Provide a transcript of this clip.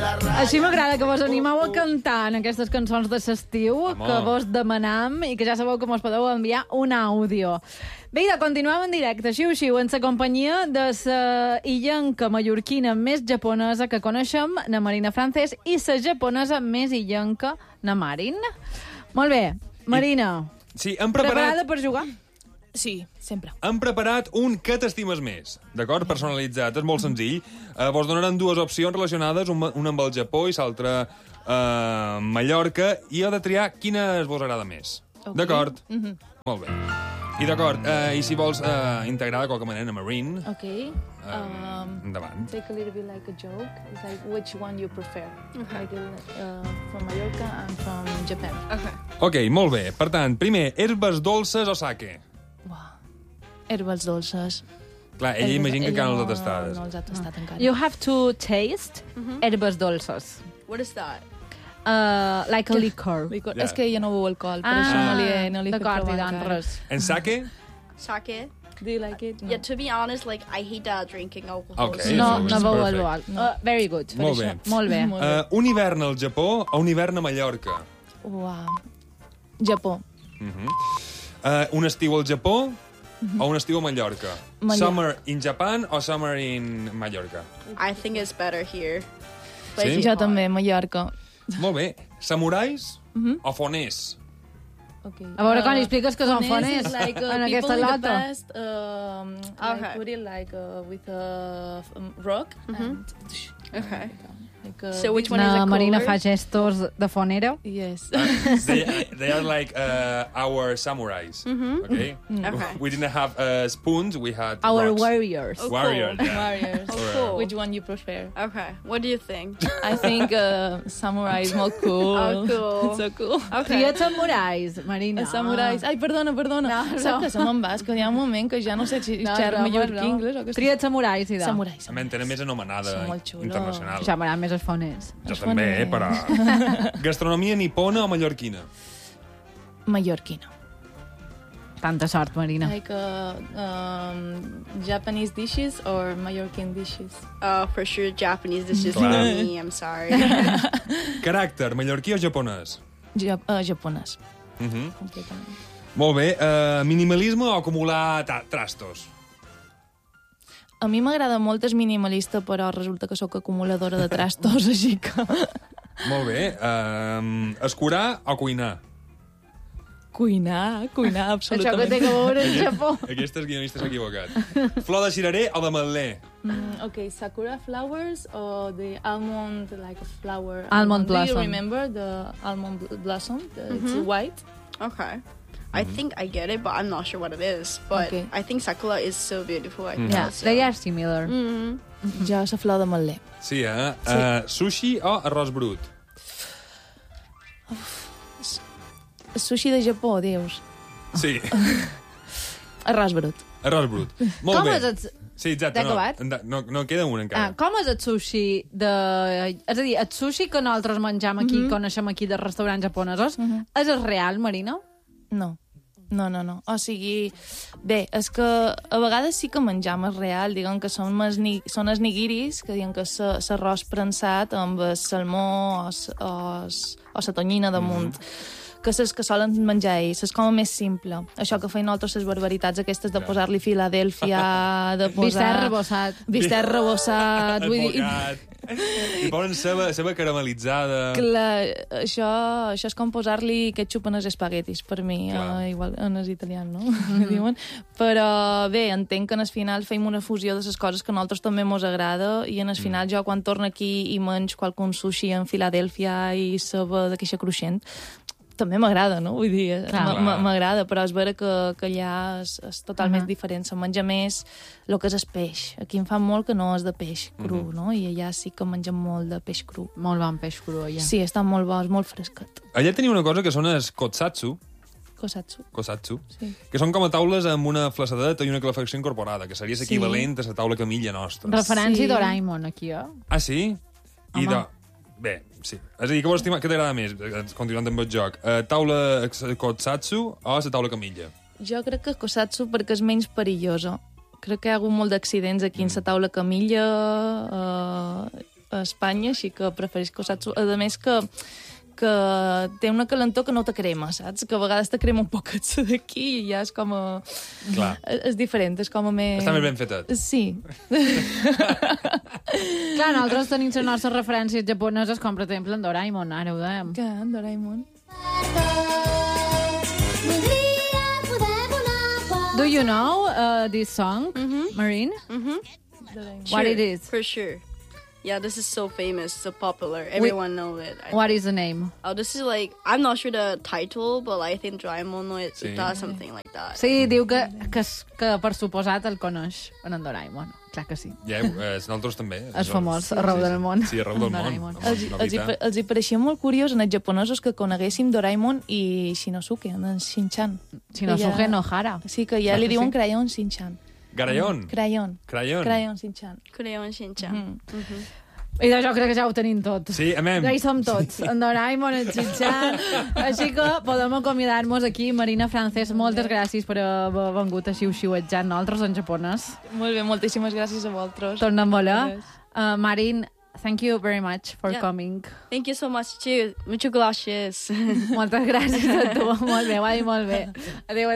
Així m'agrada que vos animeu a cantar en aquestes cançons de l'estiu que vos demanam i que ja sabeu que mos podeu enviar un àudio. Bé, continuem en directe, xiu-xiu, en la companyia de la illenca mallorquina més japonesa que coneixem, na Marina Francés, i la japonesa més illenca, na Marin. Molt bé, Marina, sí, preparada per jugar? Sí, sempre. Hem preparat un que t'estimes més, d'acord? Personalitzat, és molt senzill. Vos donaran dues opcions relacionades, una amb el Japó i l'altra Mallorca, i heu de triar quina vos agrada més. Okay. D'acord? Molt bé. I d'acord, i si vols integrar de qualque manera a Marine... Ok. Endavant. Take a little bit like a joke. It's like, which one you prefer? Okay. Like from Mallorca and from Japan. Okay. Ok, molt bé. Per tant, primer, herbes dolces o sake? Herbes dolces. Clar, ella imagina que encara no les ha tastades. No els ha tastat encara. You have to taste herbes dolces. What is that? Like a liquor. Yeah. És que ella no beu alcohol, per això no li he fet provar encara. En sake? Sake? Do you like it? No. Yeah, to be honest, like, I hate drinking alcohol. Okay. No beu alcohol. Very good. Molt bé. Molt bé. Un hivern al Japó o un hivern a Mallorca? Uau. Japó. Un estiu al Japó o un estiu a Mallorca? Summer in Japan o summer in Mallorca? I think it's better here. Sí? Jo també, Mallorca. Molt bé. Samurais o foners? Okay. A veure quan li expliques que són foners like, en aquesta lota. Like, put it like with a rock. And, Okay. like, So which one is a Marina cooler? fa gestos de fonera. Yes. They are like our samurais. Okay? Okay. We didn't have spoons, we had Our rocks. warriors. Oh, Warriors, cool. yeah. Warriors. Cool. Which one you prefer? Okay. What do you think? I think samurai is more cool. Oh, cool. It's so cool. Okay. Tria samurais, Marina. Samurais. Ai, perdona. No. Sap que se me'n va? És que hi ha un moment que ja no sé si xerro mallorquí, anglès o què. Tria samurais, Ida. Samurais. A tenen més anomenada Són molt xulos. internacional. Ja m'agraden més els foners. Jo també, però... Gastronomia nipona o mallorquina? Mallorquina. Tanta sort, Marina. Like Japanese dishes or Mallorcan dishes? Oh, for sure, Japanese dishes for Clar. me. I'm sorry. Caràcter, mallorquí o japonès? Japonès. Completament. Molt bé. Minimalisme o acumular trastos? A mi m'agrada molt el minimalista, però resulta que sóc acumuladora de trastos, així que... Molt bé. Escurar o cuinar? Cuinar, absolutament. Això que té que veure el Japó. Aquest guionista s'ha equivocat. Flor de cirerer o de matler? Okay, sakura flowers or the almond, like a flower. Almond Do blossom. you remember the almond blossom? It's white. Okay. I think I get it, but I'm not sure what it is. But Okay. I think sakura is so beautiful. I think Yeah, so. they are similar. Jo la flor de matler. Sí, sushi o arròs brut? Sushi de Japó, dius. Sí, Arròs brut. arròs brut. Molt Com bé. és el... Sí, exacte. T'ha acabat? No queda un encara. com és el sushi de... És a dir, el sushi que nosaltres menjam aquí, coneixem aquí de restaurants japonesos, és el real, Marina? No. O sigui, bé, és que a vegades sí que menjam el real, diguem que són els nigiris, que diuen que és l'arròs prensat amb el salmó o la tonyina damunt. Que és que solen menjar ells, és com més simple. Això que feien altres les barbaritats aquestes de posar-li Filadèlfia, de posar... Bistec rebossat. Vull dir... I ponen ceba caramelitzada. Clar, això és com posar-li ketchup en els espaguetis, per mi, igual en els italians, no? Diuen. Però bé, entenc que en el final feim una fusió de les coses que a nosaltres també mos agrada i en el final jo quan torno aquí i menjo qualcun sushi en Filadèlfia i ceba de queixa cruixent, també m'agrada, no? Vull dir, m'agrada, però és vera que allà és totalment diferent. Se menja més el que és el peix. Aquí em fa molt que no és de peix cru, no? I allà sí que mengem molt de peix cru. Molt bon peix cru, allà. Sí, està molt bo, és molt fresquet. Allà tenia una cosa que són els kotsatsu, Kosatsu. Sí. que són com a taules amb una flaçadeta i una calefacció incorporada, que seria l'equivalent a la taula camilla nostra. Referència Doraemon, aquí, Ah, sí? Bé, sí. És a dir, què t'agrada més, continuant amb el joc? Taula kotsatsu o la taula camilla? Jo crec que Kosatsu perquè és menys perillosa. Crec que hi ha hagut molt d'accidents aquí en la taula camilla, a Espanya, així que preferisco, saps? A més que té una calentor que no te crema, saps? Que a vegades te crema un poc d'aquí i ja és com a... Clar. És diferent, és com a més... Està més ben fetet. Sí. Clar, nosaltres tenim les nostres referències japoneses, com per exemple en Doraemon, ara ho dèiem. Que en Doraemon. Do you know this song, Marine? Doraemon. What it is? For sure. Yeah, this is so famous, so popular. Everyone knows it. What is the name? Oh, this is like, I'm not sure the title, but I think Doraemon it does something like that. Sí, diu que per suposat el coneix en Doraemon. Clar que sí. Ja, nosaltres també. És famós, arreu del món. Sí, arreu del món. Els hi pareixia molt curiós en els japonesos que coneguéssim Doraemon i Shinosuke, en Shin-chan. Shinosuke Nohara. Sí, que ja li diuen Crayon Shin-chan. Garallon. Crayon. Crayon. Crayon Shin-chan. Crayon Shin-chan. I jo crec que ja ho tenim tot. Sí, amem. Ja hi som tots. En Doraemon, en Shin-chan. Així que podem acomiadar-nos aquí. Marina Francés, moltes gràcies per haver vengut a xiu-xiuetjar nosaltres en japonès. Molt bé, moltíssimes gràcies a vosaltres. Torna a voler. Marin, thank you very much for coming. Thank you so much, too. Muchas gracias. Moltes gràcies a tu. Molt bé, ho ha dit molt bé. Adéu.